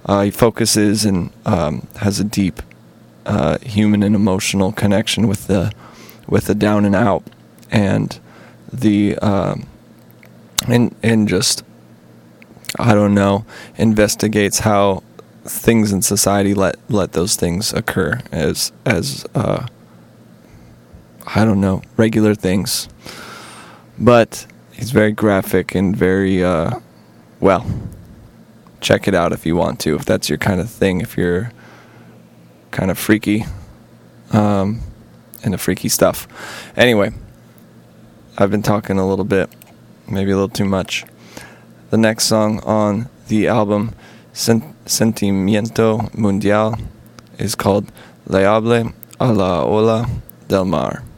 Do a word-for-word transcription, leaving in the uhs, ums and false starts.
Uh, he focuses and um, has a deep uh, human and emotional connection with the with the down and out, and the um, and and just I don't know investigates how things in society let let those things occur as as uh, I don't know regular things, but he's very graphic and very uh, well. Check it out if you want to, if that's your kind of thing, if you're kind of freaky um, into freaky stuff. Anyway, I've been talking a little bit, maybe a little too much. The next song on the album, Sen- Sentimiento Mundial, is called Le Hable a la Ola del Mar.